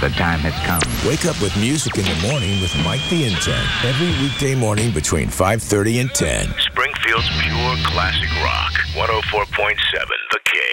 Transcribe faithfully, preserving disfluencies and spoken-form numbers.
The time has come. Wake up with music in the morning with Mike the Intern. Every weekday morning between five thirty and ten. Springfield's pure classic rock. one oh four point seven The King.